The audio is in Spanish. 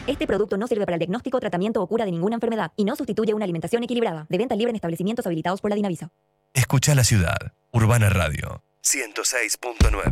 Este producto no sirve para el diagnóstico, tratamiento o cura de ninguna enfermedad y no sustituye una alimentación equilibrada. De venta libre en establecimientos habilitados por la Dinavisa. Escucha la ciudad. Urbana Radio 106.9.